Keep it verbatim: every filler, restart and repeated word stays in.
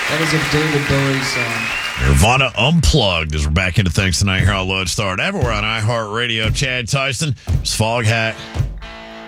That is a David Bowie song. Nirvana Unplugged as we're back into things tonight here on Lodestar and everywhere on iHeartRadio. Chad Tyson, it's Foghat.